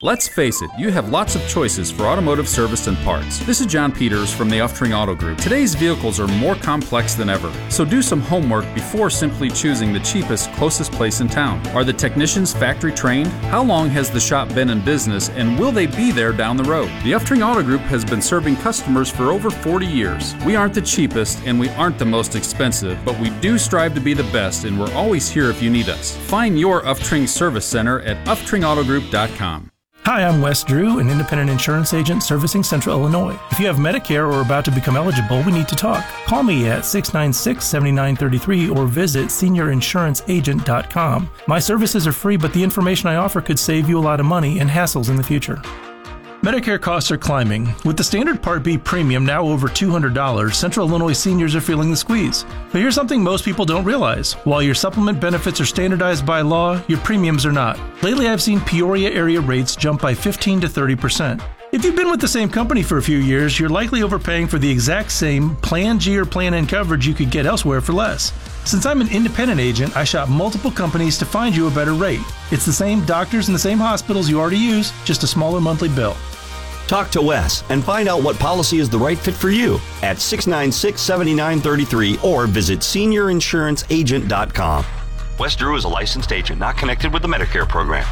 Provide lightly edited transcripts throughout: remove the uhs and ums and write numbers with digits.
Let's face it, you have lots of choices for automotive service and parts. This is John Peters from the Uftring Auto Group. Today's vehicles are more complex than ever, so do some homework before simply choosing the cheapest, closest place in town. Are the technicians factory trained? How long has the shop been in business, and will they be there down the road? The Uftring Auto Group has been serving customers for over 40 years. We aren't the cheapest, and we aren't the most expensive, but we do strive to be the best, and we're always here if you need us. Find your Uftring Service Center at UftringAutogroup.com. Hi, I'm Wes Drew, an independent insurance agent servicing Central Illinois. If you have Medicare or are about to become eligible, we need to talk. Call me at 696-7933 or visit seniorinsuranceagent.com. My services are free, but the information I offer could save you a lot of money and hassles in the future. Medicare costs are climbing. With the standard Part B premium now over $200, Central Illinois seniors are feeling the squeeze. But here's something most people don't realize. While your supplement benefits are standardized by law, your premiums are not. Lately, I've seen Peoria area rates jump by 15 to 30%. If you've been with the same company for a few years, you're likely overpaying for the exact same Plan G or Plan N coverage you could get elsewhere for less. Since I'm an independent agent, I shop multiple companies to find you a better rate. It's the same doctors and the same hospitals you already use, just a smaller monthly bill. Talk to Wes and find out what policy is the right fit for you at 696-7933 or visit seniorinsuranceagent.com. Wes Drew is a licensed agent not connected with the Medicare program.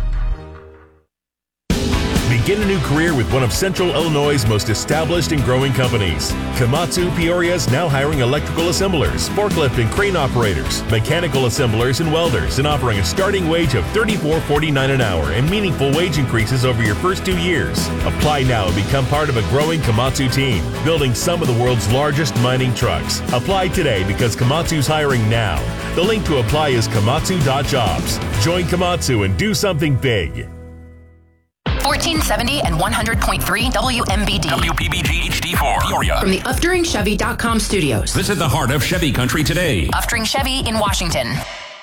Begin a new career with one of Central Illinois' most established and growing companies. Komatsu Peoria is now hiring electrical assemblers, forklift and crane operators, mechanical assemblers and welders, and offering a starting wage of $34.49 an hour and meaningful wage increases over your first 2 years. Apply now and become part of a growing Komatsu team, building some of the world's largest mining trucks. Apply today because Komatsu's hiring now. The link to apply is komatsu.jobs. Join Komatsu and do something big. 1470 and 100.3 WMBD. WPBG HD4. Peoria. From the UfteringChevy.com studios. Visit the heart of Chevy country today. Uftring Chevy in Washington.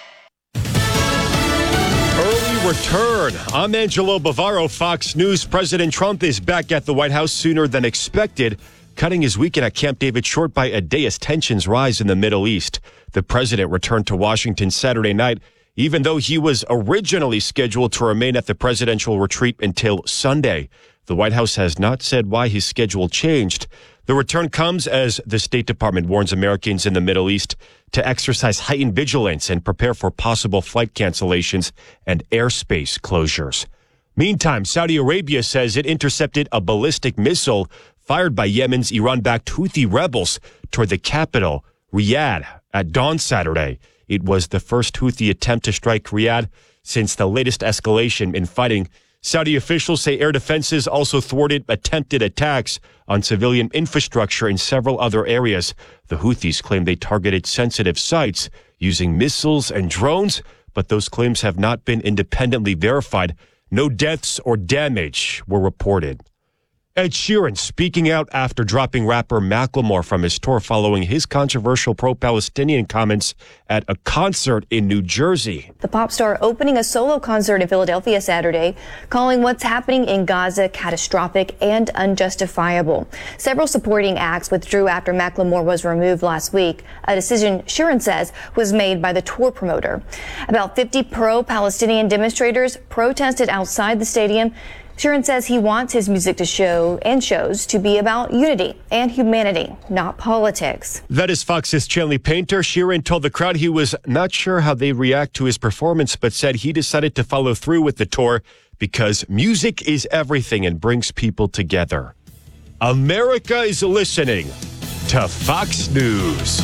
Early return. I'm Angelo Bavaro, Fox News. President Trump is back at the White House sooner than expected, cutting his weekend at Camp David short by a day as tensions rise in the Middle East. The president returned to Washington Saturday night, even though he was originally scheduled to remain at the presidential retreat until Sunday. The White House has not said why his schedule changed. The return comes as the State Department warns Americans in the Middle East to exercise heightened vigilance and prepare for possible flight cancellations and airspace closures. Meantime, Saudi Arabia says it intercepted a ballistic missile fired by Yemen's Iran-backed Houthi rebels toward the capital, Riyadh, at dawn Saturday. It was the first Houthi attempt to strike Riyadh since the latest escalation in fighting. Saudi officials say air defenses also thwarted attempted attacks on civilian infrastructure in several other areas. The Houthis claim they targeted sensitive sites using missiles and drones, but those claims have not been independently verified. No deaths or damage were reported. Ed Sheeran speaking out after dropping rapper Macklemore from his tour following his controversial pro-Palestinian comments at a concert in New Jersey. The pop star opening a solo concert in Philadelphia Saturday, calling what's happening in Gaza catastrophic and unjustifiable. Several supporting acts withdrew after Macklemore was removed last week, a decision Sheeran says was made by the tour promoter. About 50 pro-Palestinian demonstrators protested outside the stadium. Sheeran says he wants his music to shows to be about unity and humanity, not politics. That is Fox's Chanley Painter. Sheeran told the crowd he was not sure how they react to his performance, but said he decided to follow through with the tour because music is everything and brings people together. America is listening to Fox News.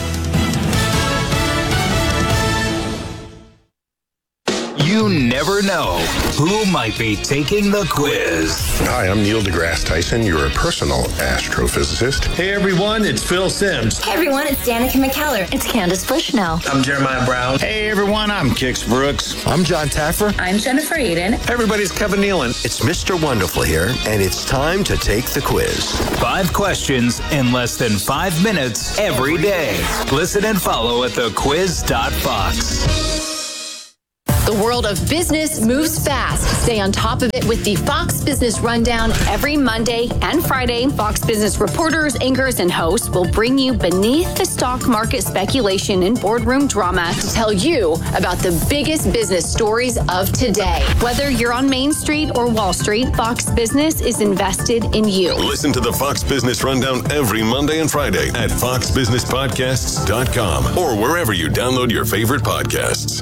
You never know who might be taking the quiz. Hi, I'm Neil deGrasse Tyson, your personal astrophysicist. Hey everyone, it's Phil Simms. Hey everyone, it's Danica McKellar. It's Candace Bushnell. I'm Jeremiah Brown. Hey everyone, I'm Kix Brooks. I'm John Taffer. I'm Jennifer Eden. Hey everybody's Kevin Nealon. It's Mr. Wonderful here, and it's time to take the quiz. 5 questions in less than 5 minutes every day. Listen and follow at thequiz.fox. The world of business moves fast. Stay on top of it with the Fox Business Rundown every Monday and Friday. Fox Business reporters, anchors, and hosts will bring you beneath the stock market speculation and boardroom drama to tell you about the biggest business stories of today. Whether you're on Main Street or Wall Street, Fox Business is invested in you. Listen to the Fox Business Rundown every Monday and Friday at foxbusinesspodcasts.com or wherever you download your favorite podcasts.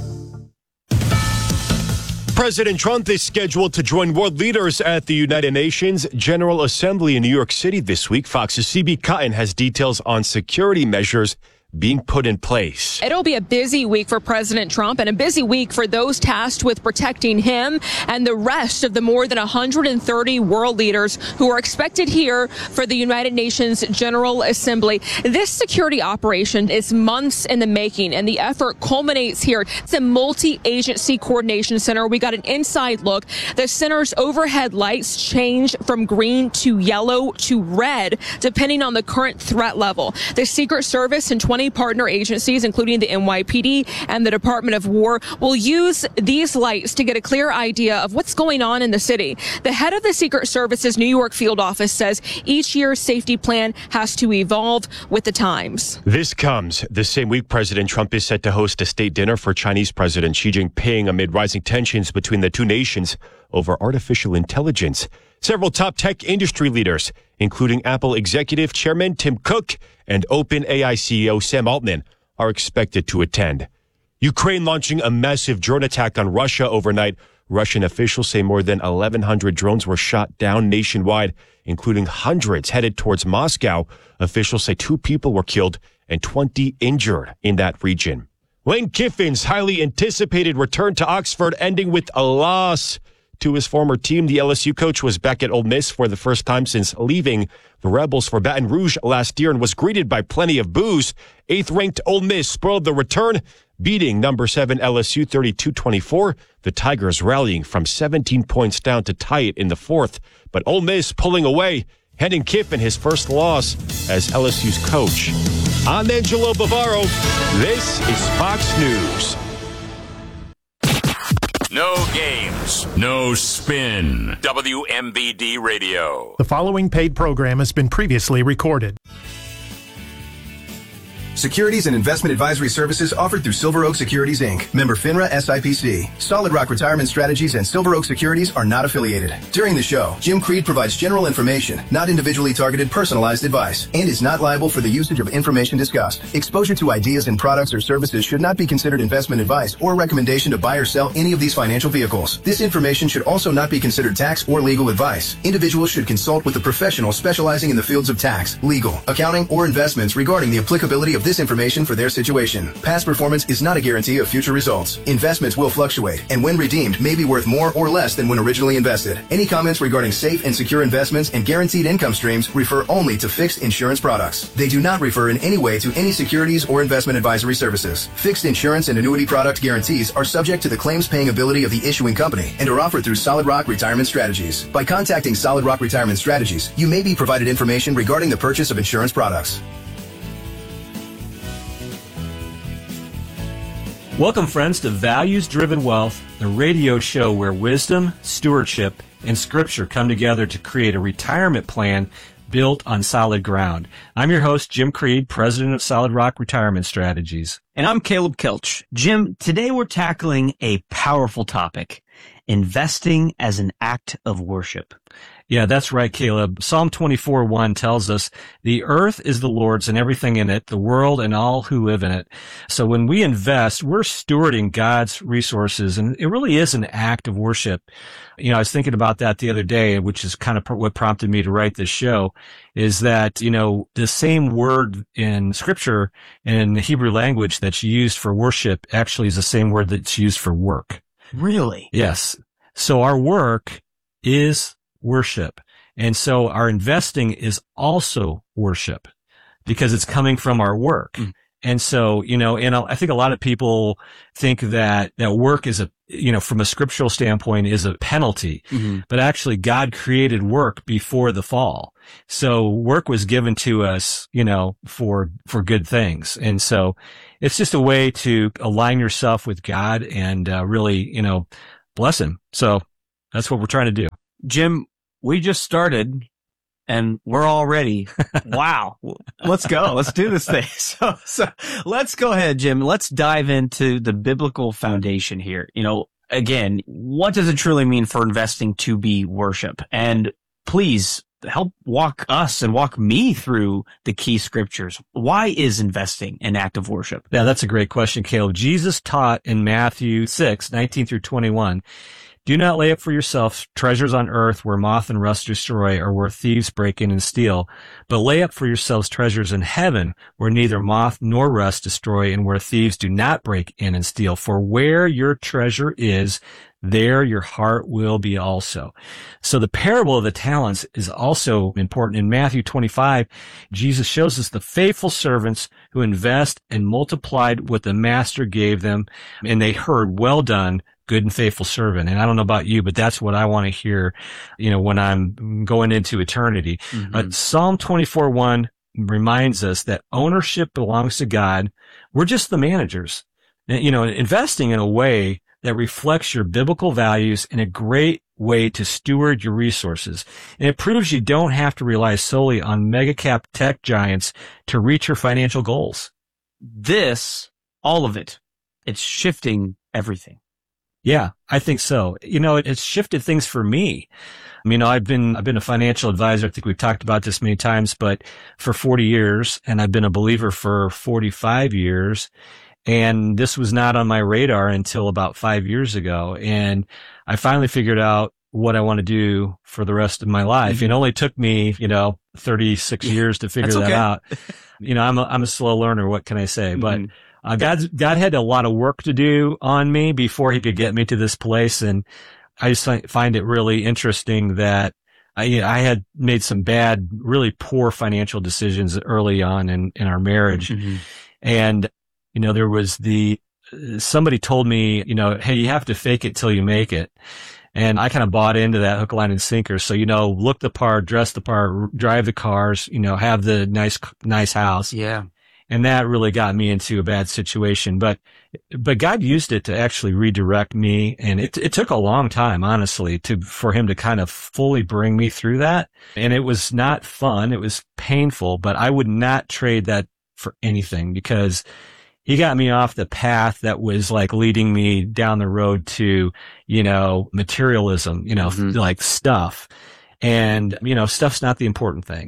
President Trump is scheduled to join world leaders at the United Nations General Assembly in New York City this week. Fox's CB Cotton has details on security measures being put in place. It'll be a busy week for President Trump and a busy week for those tasked with protecting him and the rest of the more than 130 world leaders who are expected here for the United Nations General Assembly. This security operation is months in the making, and the effort culminates here. It's a multi-agency coordination center. We got an inside look. The center's overhead lights change from green to yellow to red, depending on the current threat level. The Secret Service and 20 partner agencies, including the NYPD and the Department of War, will use these lights to get a clear idea of what's going on in the city. The head of the Secret Service's New York field office says each year's safety plan has to evolve with the times. This comes the same week President Trump is set to host a state dinner for Chinese President Xi Jinping amid rising tensions between the two nations over artificial intelligence. Several top tech industry leaders, including Apple executive chairman Tim Cook and OpenAI CEO Sam Altman, are expected to attend. Ukraine launching a massive drone attack on Russia overnight. Russian officials say more than 1,100 drones were shot down nationwide, including hundreds headed towards Moscow. Officials say 2 people were killed and 20 injured in that region. Lane Kiffin's highly anticipated return to Oxford ending with a loss to his former team. The LSU coach was back at Ole Miss for the first time since leaving the Rebels for Baton Rouge last year and was greeted by plenty of boos. 8th-ranked Ole Miss spoiled the return, beating number 7 LSU 32-24. The Tigers rallying from 17 points down to tie it in the 4th, but Ole Miss pulling away, handing Kiffin his first loss as LSU's coach. I'm Angelo Bavaro. This is Fox News. No games, no spin. WMBD Radio. The following paid program has been previously recorded. Securities and investment advisory services offered through Silver Oak Securities, Inc., member FINRA SIPC. Solid Rock Retirement Strategies and Silver Oak Securities are not affiliated. During the show, Jim Creed provides general information, not individually targeted personalized advice, and is not liable for the usage of information discussed. Exposure to ideas and products or services should not be considered investment advice or recommendation to buy or sell any of these financial vehicles. This information should also not be considered tax or legal advice. Individuals should consult with a professional specializing in the fields of tax, legal, accounting, or investments regarding the applicability of this information for their situation. Past performance is not a guarantee of future results. Investments will fluctuate, and when redeemed may be worth more or less than when originally invested. Any comments regarding safe and secure investments and guaranteed income streams refer only to fixed insurance products. They do not refer in any way to any securities or investment advisory services. Fixed insurance and annuity product guarantees are subject to the claims paying ability of the issuing company and are offered through Solid Rock Retirement Strategies. By contacting Solid Rock Retirement Strategies, you may be provided information regarding the purchase of insurance products. Welcome, friends, to Values Driven Wealth, the radio show where wisdom, stewardship, and scripture come together to create a retirement plan built on solid ground. I'm your host, Jim Creed, president of Solid Rock Retirement Strategies. And I'm Caleb Kilch. Jim, today we're tackling a powerful topic, investing as an act of worship. Yeah, that's right, Caleb. Psalm 24:1 tells us, the earth is the Lord's and everything in it, the world and all who live in it. So when we invest, we're stewarding God's resources, and it really is an act of worship. You know, I was thinking about that the other day, which is kind of what prompted me to write this show, is that, you know, the same word in Scripture in the Hebrew language that's used for worship actually is the same word that's used for work. Really? Yes. So our work is worship. And so our investing is also worship because it's coming from our work. And so, and I think a lot of people think that work is from a scriptural standpoint is a penalty, but actually God created work before the fall. So work was given to us, for good things. And so it's just a way to align yourself with God and, really, bless him. So that's what we're trying to do. Jim, we just started and we're already, wow, let's go. Let's do this thing. So let's go ahead, Jim. Let's dive into the biblical foundation here. Again, what does it truly mean for investing to be worship? And please help walk us and walk me through the key scriptures. Why is investing an act of worship? Yeah, that's a great question, Caleb. Jesus taught in Matthew 6:19-21, do not lay up for yourselves treasures on earth where moth and rust destroy or where thieves break in and steal, but lay up for yourselves treasures in heaven where neither moth nor rust destroy and where thieves do not break in and steal. For where your treasure is, there your heart will be also. So the parable of the talents is also important. In Matthew 25, Jesus shows us the faithful servants who invest and multiplied what the master gave them, and they heard, well done, good and faithful servant. And I don't know about you, but that's what I want to hear, when I'm going into eternity. Psalm 24:1 reminds us that ownership belongs to God. We're just the managers. Investing in a way that reflects your biblical values in a great way to steward your resources. And it proves you don't have to rely solely on mega cap tech giants to reach your financial goals. All of it, it's shifting everything. Yeah, I think so. It's shifted things for me. I've been a financial advisor. I think we've talked about this many times, but for 40 years, and I've been a believer for 45 years. And this was not on my radar until about 5 years ago. And I finally figured out what I want to do for the rest of my life. It only took me, 36 years to figure that out. I'm a slow learner. What can I say? But God had a lot of work to do on me before he could get me to this place. And I just find it really interesting that I had made some bad, really poor financial decisions early on in our marriage. And, there was somebody told me, hey, you have to fake it till you make it. And I kind of bought into that hook, line, and sinker. So, look the part, dress the part, drive the cars, have the nice house. Yeah. And that really got me into a bad situation. But God used it to actually redirect me. And it took a long time, honestly, for him to kind of fully bring me through that. And it was not fun. It was painful, but I would not trade that for anything because he got me off the path that was like leading me down the road to, materialism, like stuff. And, stuff's not the important thing.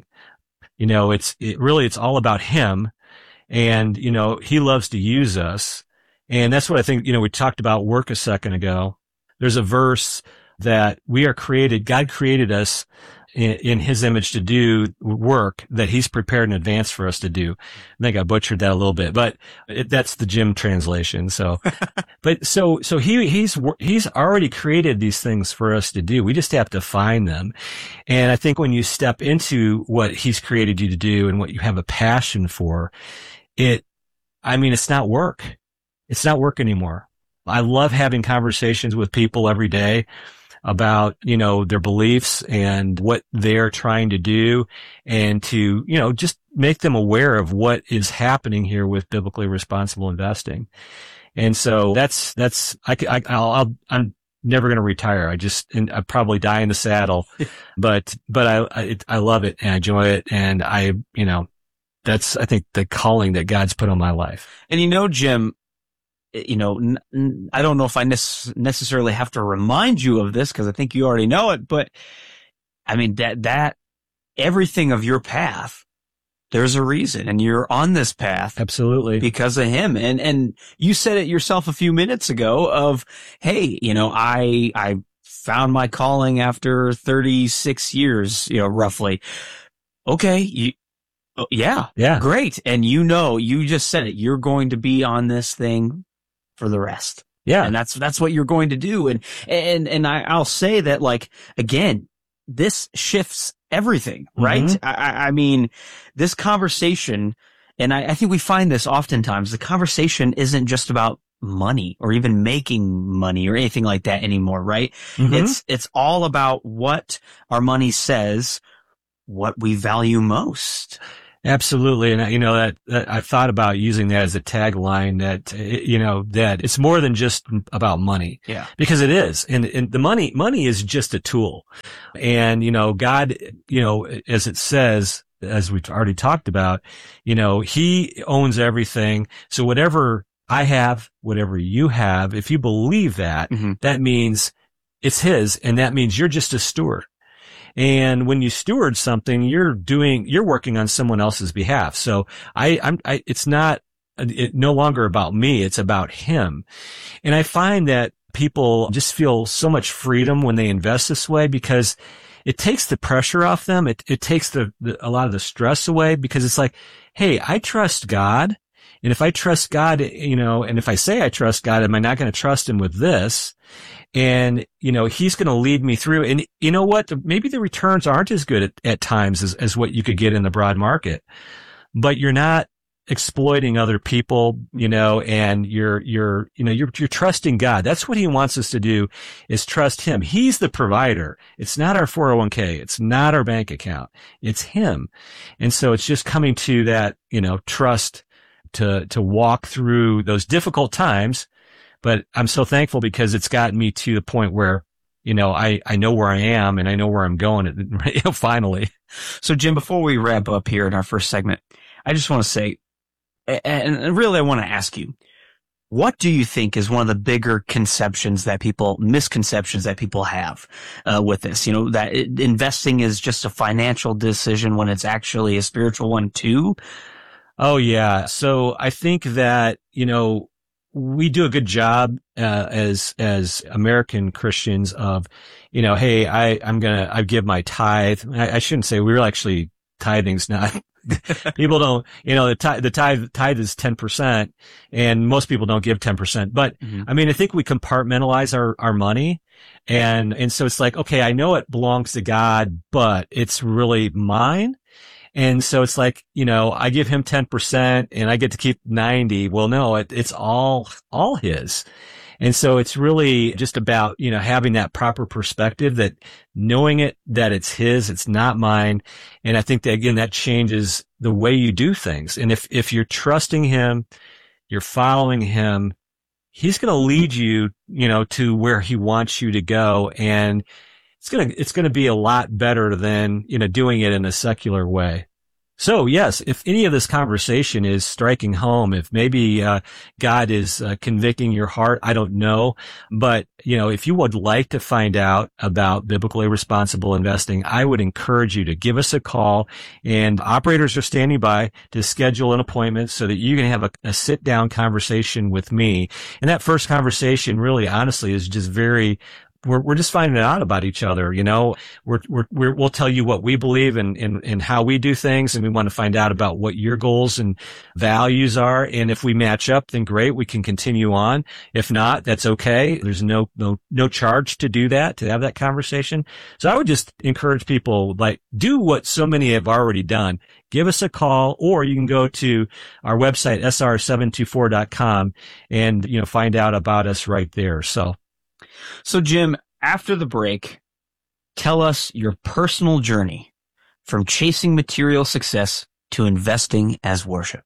It's all about him. And, he loves to use us. And that's what I think, we talked about work a second ago. There's a verse that God created us in his image to do work that he's prepared in advance for us to do. I think I butchered that a little bit, but that's the Jim translation. So, so he's already created these things for us to do. We just have to find them. And I think when you step into what he's created you to do and what you have a passion for, it's not work. It's not work anymore. I love having conversations with people every day about, their beliefs and what they're trying to do and to, just make them aware of what is happening here with biblically responsible investing. And so I'm never going to retire. I probably die in the saddle, but I love it and I enjoy it. And that's, I think, the calling that God's put on my life. And Jim, I don't know if I necessarily have to remind you of this because I think you already know it, but that everything of your path, there's a reason and you're on this path. Absolutely. Because of him. And you said it yourself a few minutes ago of, hey, I found my calling after 36 years, roughly. Okay. Yeah. Great. And you just said it. You're going to be on this thing for the rest. Yeah. And that's what you're going to do. And I'll say that, like, again, this shifts everything, right? I mean, this conversation And I think we find this oftentimes. The conversation isn't just about money or even making money or anything like that anymore, right? Mm-hmm. It's all about what our money says, what we value most. Absolutely. And, that I've thought about using that as a tagline that, that it's more than just about money. Yeah. Because it is. And the money is just a tool. And, God, as it says, as we've already talked about, he owns everything. So whatever I have, whatever you have, if you believe that, mm-hmm. that means it's his, and that means you're just a steward. And when you steward something, you're working on someone else's behalf. So it's no longer about me. It's about him. And I find that people just feel so much freedom when they invest this way because it takes the pressure off them. It takes a lot of the stress away because it's like, hey, I trust God. And if I trust God, and if I say I trust God, am I not going to trust him with this? And, he's going to lead me through. And you know what? Maybe the returns aren't as good at times as what you could get in the broad market, but you're not exploiting other people, and you're trusting God. That's what he wants us to do, is trust him. He's the provider. It's not our 401k. It's not our bank account. It's him. And so it's just coming to that, trust to walk through those difficult times. But I'm so thankful because it's gotten me to the point where, I know where I am and I know where I'm going finally. So Jim, before we wrap up here in our first segment, I just want to say, and really I want to ask you, what do you think is one of the bigger misconceptions that people have with this? That investing is just a financial decision when it's actually a spiritual one too? Oh, yeah. So I think that, we do a good job, as American Christians of, hey, I give my tithe. I shouldn't say we're actually tithing's not, people don't, the tithe is 10% and most people don't give 10%. But mm-hmm. I think we compartmentalize our money. And so it's like, okay, I know it belongs to God, but it's really mine. And so it's like, I give him 10% and I get to keep 90. Well, no, it's all his. And so it's really just about, having that proper perspective, that knowing that it's his, it's not mine. And I think that, again, that changes the way you do things. And if you're trusting him, you're following him, he's going to lead you, to where he wants you to go. And it's going to be a lot better than, doing it in a secular way. So yes, if any of this conversation is striking home, if maybe God is convicting your heart, I don't know. But, if you would like to find out about biblically responsible investing, I would encourage you to give us a call, and operators are standing by to schedule an appointment so that you can have a sit-down conversation with me. And that first conversation really, honestly, is just we're just finding out about each other. We'll tell you what we believe and how we do things. And we want to find out about what your goals and values are. And if we match up, then great. We can continue on. If not, that's okay. There's no charge to do that, to have that conversation. So I would just encourage people, do what so many have already done. Give us a call, or you can go to our website, sr724.com, and, find out about us right there. So Jim, after the break, tell us your personal journey from chasing material success to investing as worship.